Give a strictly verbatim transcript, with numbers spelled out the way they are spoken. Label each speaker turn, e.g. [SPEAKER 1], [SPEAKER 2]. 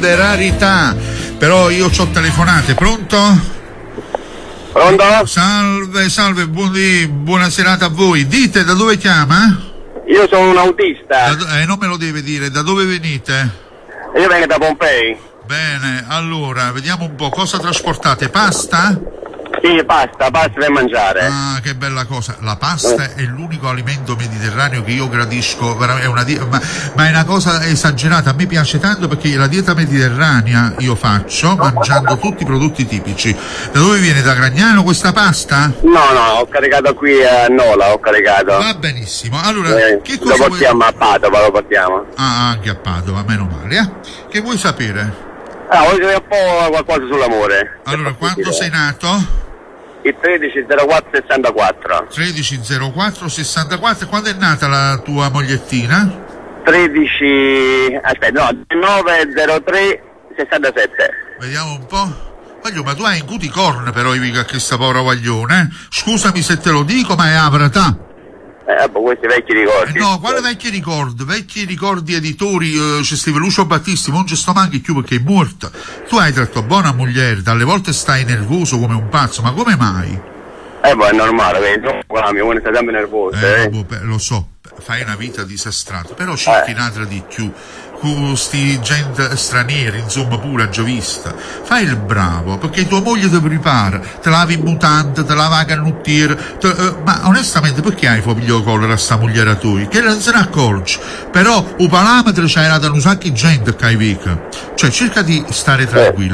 [SPEAKER 1] grande rarità. Però io c'ho telefonate, pronto?
[SPEAKER 2] Pronto?
[SPEAKER 1] Salve, salve, buoni, buona serata a voi. Dite, da dove chiama?
[SPEAKER 2] Io sono un autista.
[SPEAKER 1] Da, eh, non me lo deve dire, da dove venite?
[SPEAKER 2] Io vengo da Pompei.
[SPEAKER 1] Bene, allora, vediamo un po', cosa trasportate? Pasta?
[SPEAKER 2] Sì, pasta, pasta da mangiare.
[SPEAKER 1] Ah, che bella cosa. La pasta è l'unico alimento mediterraneo che io gradisco, è una di- ma, ma è una cosa esagerata. A me piace tanto perché la dieta mediterranea io faccio mangiando tutti i prodotti tipici. Da dove viene? Da Gragnano questa pasta?
[SPEAKER 2] No, no, ho caricato qui a Nola, ho caricato.
[SPEAKER 1] Va benissimo. Allora,
[SPEAKER 2] Eh,
[SPEAKER 1] che
[SPEAKER 2] lo
[SPEAKER 1] cosa
[SPEAKER 2] portiamo
[SPEAKER 1] vuoi...
[SPEAKER 2] a Padova, lo portiamo.
[SPEAKER 1] Ah, anche a Padova, meno male, eh? Che vuoi sapere?
[SPEAKER 2] Ah, voglio sapere un po' qualcosa sull'amore.
[SPEAKER 1] Allora, quando sei nato?
[SPEAKER 2] Il tredici zero quattro sessantaquattro.
[SPEAKER 1] tredici zero quattro sessantaquattro. Quando è nata la tua mogliettina?
[SPEAKER 2] tredici... aspetta, no, nove zero tre sessantasette.
[SPEAKER 1] Vediamo un po'. Voglio, ma tu hai un cuticorn però, Ivica, che sta povera guaglione, eh? Scusami se te lo dico, ma è avratà.
[SPEAKER 2] Eh, boh, questi vecchi ricordi.
[SPEAKER 1] Eh no, quale vecchi ricordi? Vecchi ricordi editori, eh, c'è Steve Lucio Battisti, non ci sto manchi più perché è morta. Tu hai tratto buona moglie, dalle volte stai nervoso come un pazzo, ma come mai?
[SPEAKER 2] Eh, boh, è normale, vedi, la mia buona sta sempre nervosa,
[SPEAKER 1] Eh,
[SPEAKER 2] eh.
[SPEAKER 1] vabbè, lo so, fai una vita disastrata, però cerchi
[SPEAKER 2] Eh.
[SPEAKER 1] un'altra di più. Con sti gente stranieri, insomma, pure già vista. Fai il bravo, perché tua moglie ti prepara, te lavi in mutante, te lava a canottiera, te, eh, ma onestamente perché hai figlio collera a sta mogliera tua? Che non se ne accorge. Però, un parametro c'era da un sacco di gente che hai vica. Cioè, cerca di stare tranquillo.